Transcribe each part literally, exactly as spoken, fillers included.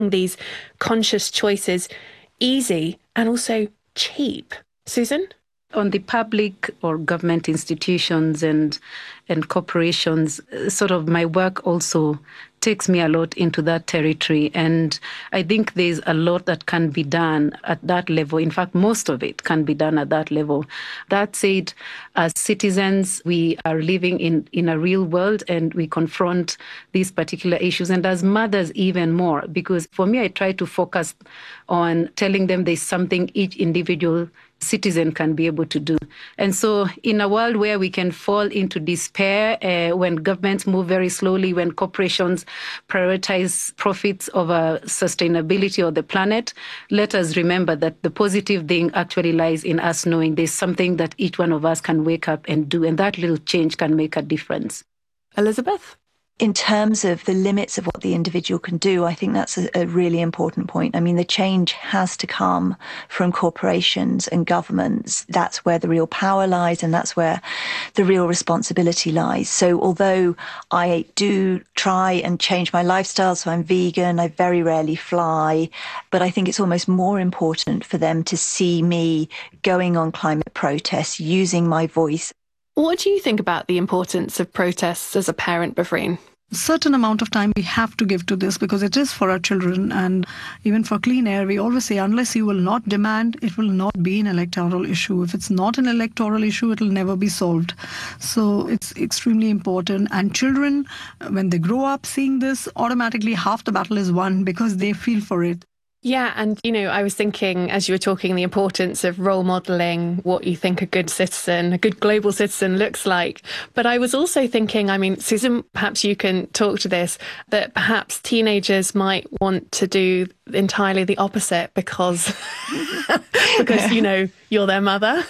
these conscious choices easy and also cheap. Susan? On the public or government institutions and and corporations, sort of my work also takes me a lot into that territory. And I think there's a lot that can be done at that level. In fact, most of it can be done at that level. That said, as citizens, we are living in, in a real world and we confront these particular issues. And as mothers, even more, because for me, I try to focus on telling them there's something each individual citizen can be able to do. And so in a world where we can fall into despair, uh, when governments move very slowly, when corporations prioritize profits over sustainability of the planet, let us remember that the positive thing actually lies in us knowing there's something that each one of us can wake up and do, and that little change can make a difference. Elizabeth? In terms of the limits of what the individual can do, I think that's a, a really important point. I mean, the change has to come from corporations and governments. That's where the real power lies, and that's where the real responsibility lies. So although I do try and change my lifestyle, so I'm vegan, I very rarely fly, but I think it's almost more important for them to see me going on climate protests, using my voice. What do you think about the importance of protests as a parent, Bafreen? Certain amount of time we have to give to this because it is for our children. And even for clean air, we always say, unless you will not demand, it will not be an electoral issue. If it's not an electoral issue, it will never be solved. So it's extremely important. And children, when they grow up seeing this, automatically half the battle is won because they feel for it. Yeah, and, you know, I was thinking, as you were talking, the importance of role modelling what you think a good citizen, a good global citizen looks like. But I was also thinking, I mean, Susan, perhaps you can talk to this, that perhaps teenagers might want to do entirely the opposite because, because you know, you're their mother.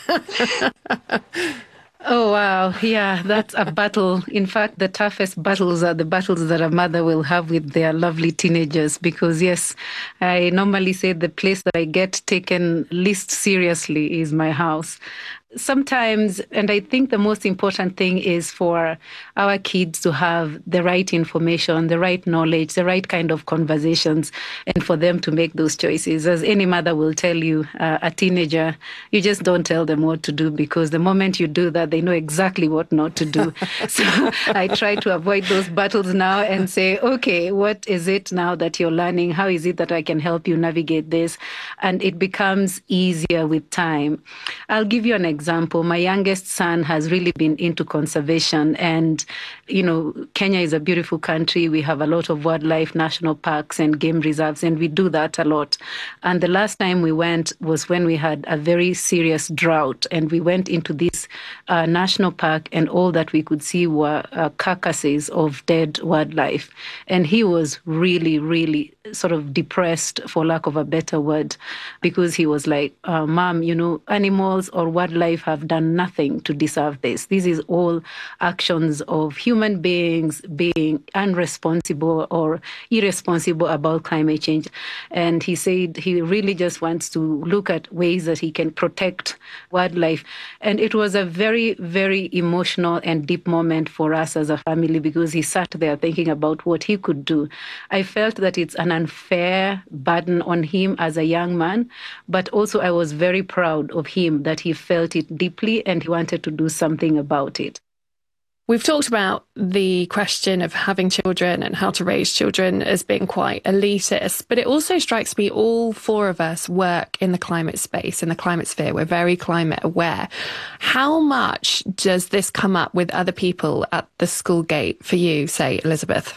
Oh, wow. Yeah, that's a battle. In fact, the toughest battles are the battles that a mother will have with their lovely teenagers. Because, yes, I normally say the place that I get taken least seriously is my house. Sometimes, and I think the most important thing is for our kids to have the right information, the right knowledge, the right kind of conversations, and for them to make those choices. As any mother will tell you, uh, a teenager, you just don't tell them what to do, because the moment you do that, they know exactly what not to do. So I try to avoid those battles now and say, okay, what is it now that you're learning? How is it that I can help you navigate this? And it becomes easier with time. I'll give you an example. Example, my youngest son has really been into conservation, and you know, Kenya is a beautiful country. We have a lot of wildlife, national parks and game reserves, and we do that a lot. And the last time we went was when we had a very serious drought, and we went into this uh, national park, and all that we could see were uh, carcasses of dead wildlife. And he was really, really sort of depressed, for lack of a better word, because he was like, uh, Mom, you know, animals or wildlife have done nothing to deserve this. This is all actions of human beings being unresponsible or irresponsible about climate change. And he said he really just wants to look at ways that he can protect wildlife. And it was a very, very emotional and deep moment for us as a family, because he sat there thinking about what he could do. I felt that it's an unfair burden on him as a young man, but also I was very proud of him that he felt it deeply and he wanted to do something about it. We've talked about the question of having children and how to raise children as being quite elitist, but it also strikes me all four of us work in the climate space, in the climate sphere. We're very climate aware. How much does this come up with other people at the school gate for you, say, Elizabeth?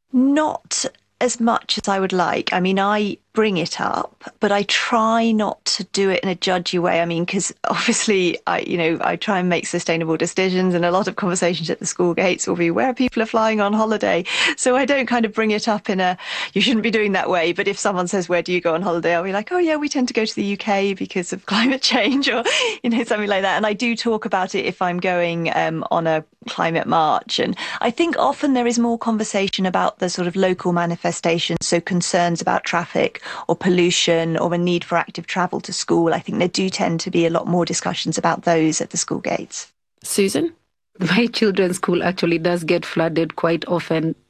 Not as much as I would like. I mean, I bring it up, but I try not to do it in a judgy way. I mean, because obviously, I, you know, I try and make sustainable decisions, and a lot of conversations at the school gates will be where people are flying on holiday. So I don't kind of bring it up in a, you shouldn't be doing that way. But if someone says, where do you go on holiday? I'll be like, oh yeah, we tend to go to the U K because of climate change, or, you know, something like that. And I do talk about it if I'm going um, on a climate march. And I think often there is more conversation about the sort of local manifestations. So concerns about traffic or pollution or a need for active travel to school. I think there do tend to be a lot more discussions about those at the school gates. Susan? My children's school actually does get flooded quite often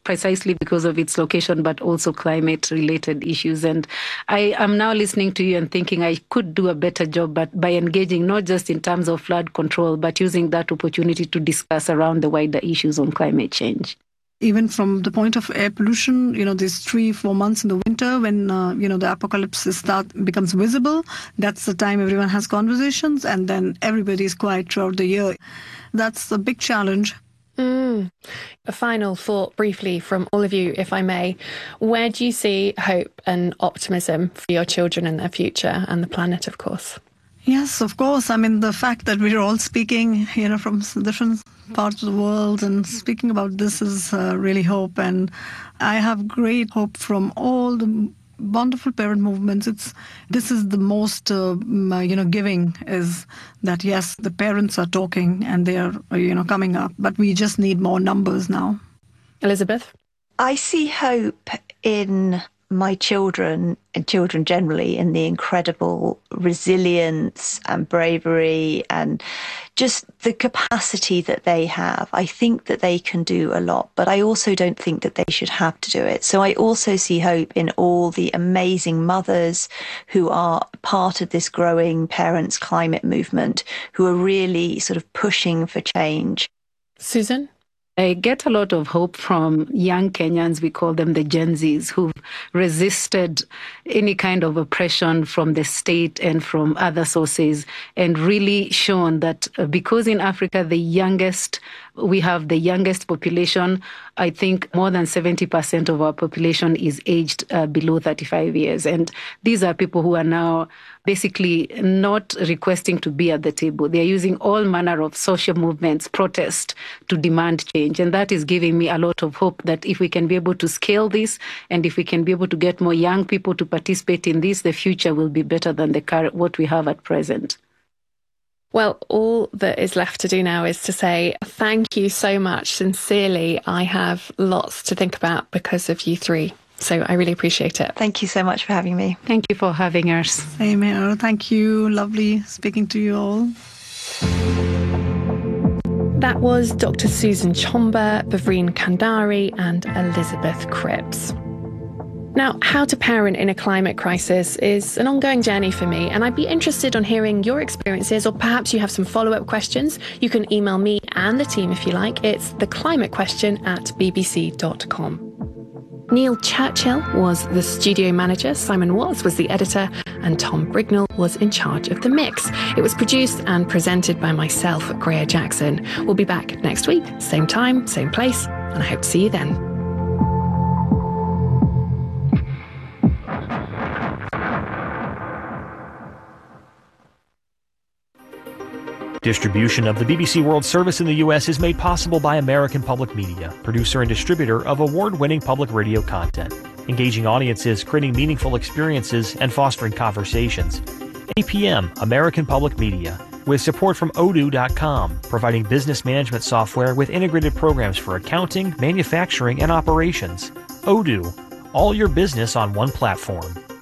precisely because of its location, but also climate-related issues. And I am now listening to you and thinking I could do a better job but by engaging not just in terms of flood control, but using that opportunity to discuss around the wider issues on climate change. Even from the point of air pollution, you know, these three, four months in the winter when, uh, you know, the apocalypse start, becomes visible, that's the time everyone has conversations, and then everybody is quiet throughout the year. That's a big challenge. Mm. A final thought briefly from all of you, if I may. Where do you see hope and optimism for your children and their future and the planet, of course? Yes, of course. I mean, the fact that we're all speaking, you know, from different parts of the world and speaking about this is uh, really hope. And I have great hope from all the wonderful parent movements. It's this is the most, uh, you know, giving is that, yes, the parents are talking and they are, you know, coming up, but we just need more numbers now. Elizabeth? I see hope in my children and children generally in the incredible resilience and bravery and just the capacity that they have. I think that they can do a lot, but I also don't think that they should have to do it. So I also see hope in all the amazing mothers who are part of this growing parents' climate movement, who are really sort of pushing for change. Susan? I get a lot of hope from young Kenyans, we call them the Gen Zs, who've resisted any kind of oppression from the state and from other sources, and really shown that because in Africa, the youngest, we have the youngest population. I think more than seventy percent of our population is aged uh, below thirty-five years. And these are people who are now basically not requesting to be at the table. They're using all manner of social movements, protest to demand change. And that is giving me a lot of hope that if we can be able to scale this and if we can be able to get more young people to participate in this, the future will be better than the current, what we have at present. Well, all that is left to do now is to say thank you so much. Sincerely, I have lots to think about because of you three. So I really appreciate it. Thank you so much for having me. Thank you for having us. Same here. Thank you. Lovely speaking to you all. That was Doctor Susan Chomba, Bavreen Kandari and Elizabeth Cripps. Now, how to parent in a climate crisis is an ongoing journey for me, and I'd be interested on hearing your experiences, or perhaps you have some follow-up questions. You can email me and the team if you like. It's theclimatequestion at b b c dot com. Neil Churchill was the studio manager, Simon Watts was the editor, and Tom Brignall was in charge of the mix. It was produced and presented by myself, Greer Jackson. We'll be back next week, same time, same place, and I hope to see you then. Distribution of the B B C World Service in the U S is made possible by American Public Media, producer and distributor of award-winning public radio content, engaging audiences, creating meaningful experiences, and fostering conversations. A P M, American Public Media, with support from odoo dot com, providing business management software with integrated programs for accounting, manufacturing, and operations. Odoo, all your business on one platform.